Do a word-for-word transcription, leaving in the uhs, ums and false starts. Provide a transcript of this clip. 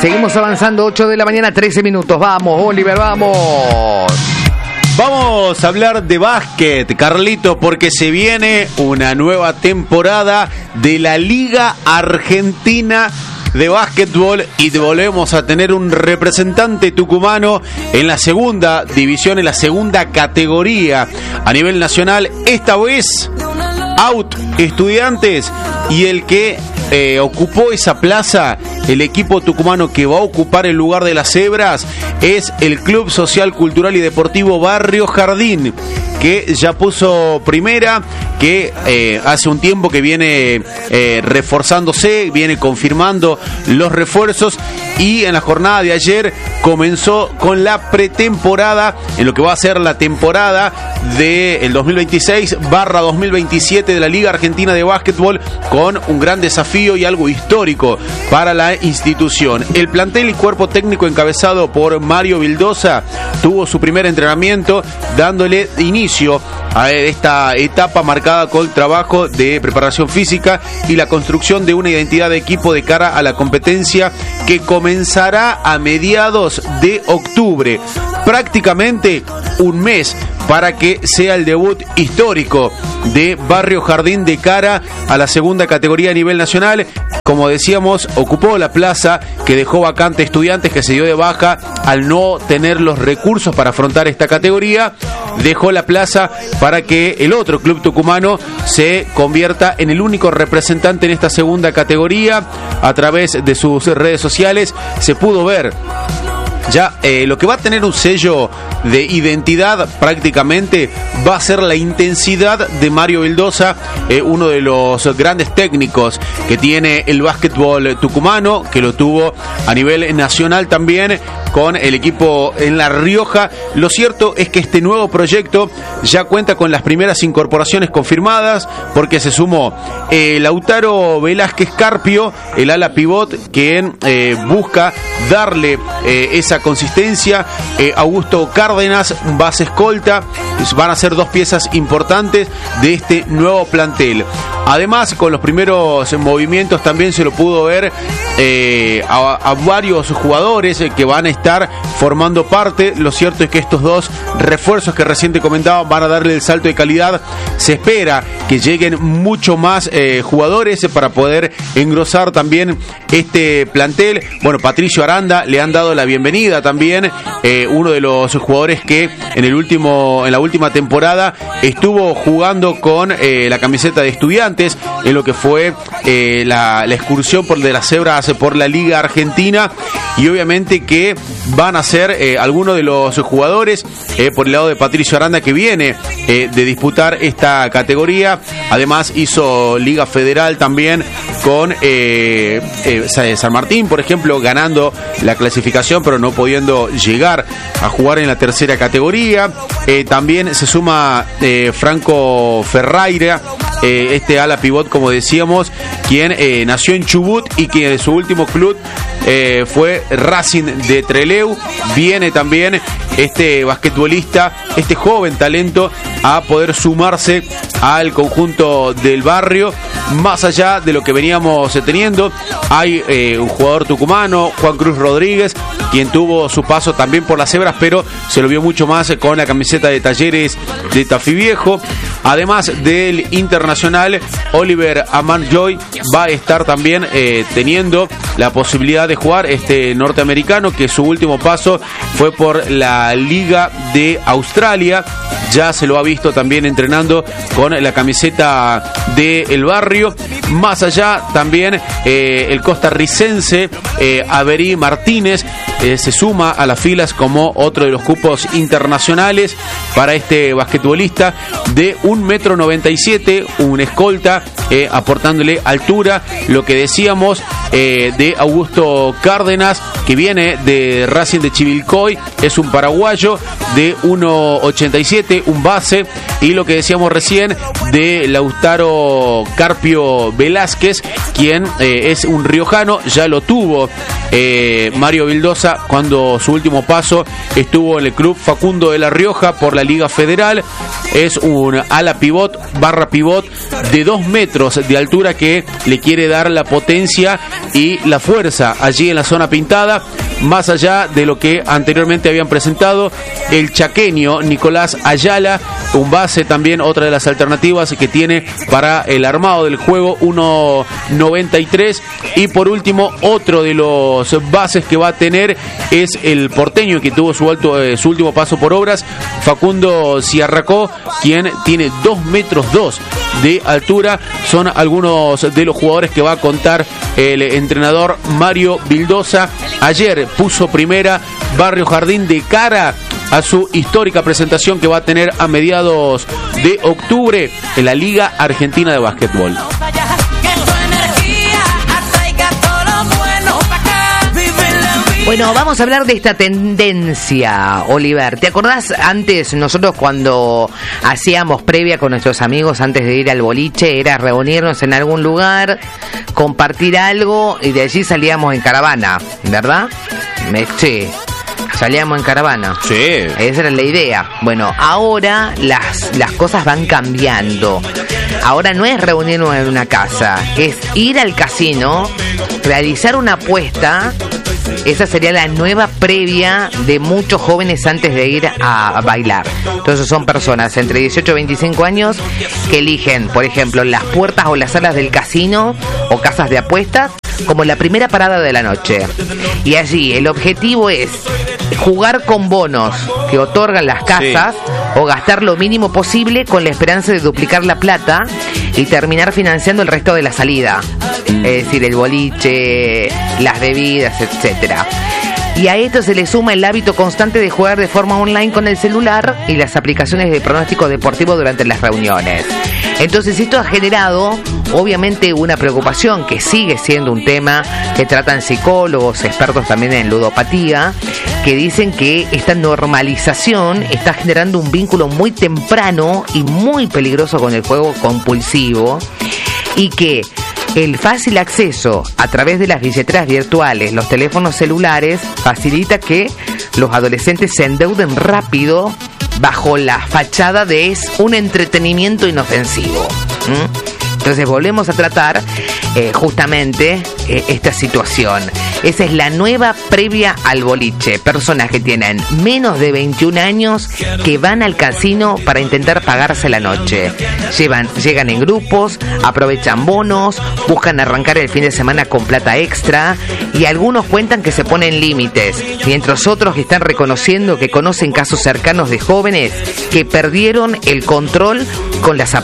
Seguimos avanzando, ocho de la mañana, trece minutos. Vamos, Oliver, vamos. Vamos a hablar de básquet, Carlito, porque se viene una nueva temporada de la Liga Argentina de Básquetbol y volvemos a tener un representante tucumano en la segunda división, en la segunda categoría a nivel nacional. Esta vez, Out Estudiantes, y el que eh, ocupó esa plaza, el equipo tucumano que va a ocupar el lugar de las Cebras, es el Club Social, Cultural y Deportivo Barrio Jardín, que ya puso primera, que eh, hace un tiempo que viene eh, reforzándose, viene confirmando los refuerzos, y en la jornada de ayer comenzó con la pretemporada en lo que va a ser la temporada del dos mil veintiséis barra dos mil veintisiete de la Liga Argentina de Básquetbol, con un gran desafío y algo histórico para la institución. El plantel y cuerpo técnico encabezado por Mario Vildosa tuvo su primer entrenamiento, dándole inicio a esta etapa marcada con el trabajo de preparación física y la construcción de una identidad de equipo de cara a la competencia que comenzará a mediados de octubre. Prácticamente un mes para que sea el debut histórico de Barrio Jardín de cara a la segunda categoría a nivel nacional. Como decíamos, ocupó la plaza que dejó vacante Estudiantes, que se dio de baja al no tener los recursos para afrontar esta categoría. Dejó la plaza para que el otro club tucumano se convierta en el único representante en esta segunda categoría. A través de sus redes sociales se pudo ver ya eh, lo que va a tener un sello de identidad prácticamente va a ser la intensidad de Mario Vildosa, eh, uno de los grandes técnicos que tiene el básquetbol tucumano, que lo tuvo a nivel nacional también con el equipo en La Rioja. Lo cierto es que este nuevo proyecto ya cuenta con las primeras incorporaciones confirmadas, porque se sumó eh, Lautaro Velázquez Carpio, el ala pivot, quien eh, busca darle eh, esa consistencia. eh, Augusto Cárdenas, base escolta. Van a ser dos piezas importantes de este nuevo plantel. Además, con los primeros movimientos también se lo pudo ver eh, a, a varios jugadores que van a estar formando parte. Lo cierto es que estos dos refuerzos que recién te comentaba van a darle el salto de calidad. Se espera que lleguen mucho más eh, jugadores para poder engrosar también este plantel. Bueno, Patricio Aranda le han dado la bienvenida también, eh, uno de los jugadores que en el último en la última temporada estuvo jugando con eh, la camiseta de Estudiantes en lo que fue eh, la, la excursión por de las Cebras por la Liga Argentina, y obviamente que van a ser eh, algunos de los jugadores eh, por el lado de Patricio Aranda, que viene eh, de disputar esta categoría. Además hizo Liga Federal también con eh, eh, San Martín, por ejemplo, ganando la clasificación pero no pudiendo llegar a jugar en la tercera categoría. Eh, también se suma eh, Franco Ferreira, eh, este ala pivot, como decíamos, quien eh, nació en Chubut y que su último club eh, fue Racing de Trelew. Viene también este basquetbolista, este joven talento, a poder sumarse al conjunto del barrio. Más allá de lo que veníamos teniendo, hay eh, un jugador tucumano, Juan Cruz Rodríguez, quien tuvo su paso también por las Cebras, pero se lo vio mucho más con la camiseta de Talleres de Tafí Viejo. Además del internacional, Oliver Amanjoy va a estar también eh, teniendo la posibilidad de jugar, este norteamericano, que su último paso fue por la Liga de Australia. Ya se lo ha visto también entrenando con la camiseta del barrio. Más allá también eh, el costarricense eh, Avery Martínez eh, se suma a las filas como otro de los cupos internacionales para este basquetbolista de un metro noventa y siete, un escolta, eh, aportándole altura. Lo que decíamos eh, de Augusto Cárdenas, que viene de Racing de Chivilcoy, es un paraguayo de uno ochenta y siete, un base. Y lo que decíamos recién de Lautaro Carpio Velázquez, quien eh, es un riojano. Ya lo tuvo eh, Mario Vildosa cuando su último paso estuvo en el club Facundo de la Rioja por la Liga Federal. Es un ala pivot, barra pivot de dos metros de altura que le quiere dar la potencia y la fuerza allí en la zona pintada, más allá de lo que anteriormente habían presentado el chaqueño Nicolás Ayala, un base también, otra de las alternativas que tiene para el armado del juego, uno noventa y tres. Y por último, otro de los bases que va a tener es el porteño que tuvo su, alto, eh, su último paso por Obras, Facundo Ciarracó, quien tiene dos metros dos de altura. Son algunos de los jugadores que va a contar el entrenador Mario Vildosa. Ayer puso primera Barrio Jardín de cara a su histórica presentación que va a tener a mediados de octubre en la Liga Argentina de Básquetbol. Bueno, vamos a hablar de esta tendencia, Oliver. ¿Te acordás antes, nosotros cuando hacíamos previa con nuestros amigos antes de ir al boliche, era reunirnos en algún lugar, compartir algo y de allí salíamos en caravana, ¿verdad? Me, sí, salíamos en caravana. Sí. Esa era la idea. Bueno, ahora las, las cosas van cambiando. Ahora no es reunirnos en una casa, es ir al casino, realizar una apuesta. Esa sería la nueva previa de muchos jóvenes antes de ir a, a bailar. Entonces son personas entre dieciocho y veinticinco años que eligen, por ejemplo, las puertas o las salas del casino o casas de apuestas como la primera parada de la noche. Y allí el objetivo es jugar con bonos que otorgan las casas, sí, o gastar lo mínimo posible con la esperanza de duplicar la plata y terminar financiando el resto de la salida. Es decir, el boliche, las bebidas, etcétera. Y a esto se le suma el hábito constante de jugar de forma online con el celular y las aplicaciones de pronóstico deportivo durante las reuniones. Entonces esto ha generado obviamente una preocupación que sigue siendo un tema que tratan psicólogos, expertos también en ludopatía, que dicen que esta normalización está generando un vínculo muy temprano y muy peligroso con el juego compulsivo, y que el fácil acceso a través de las billeteras virtuales, los teléfonos celulares, facilita que los adolescentes se endeuden rápido bajo la fachada de es un entretenimiento inofensivo. ¿Mm? Entonces volvemos a tratar eh, justamente eh, esta situación. Esa es la nueva previa al boliche. Personas que tienen menos de veintiún años que van al casino para intentar pagarse la noche. Llevan, llegan en grupos, aprovechan bonos, buscan arrancar el fin de semana con plata extra, y algunos cuentan que se ponen límites, mientras otros que están reconociendo que conocen casos cercanos de jóvenes que perdieron el control con las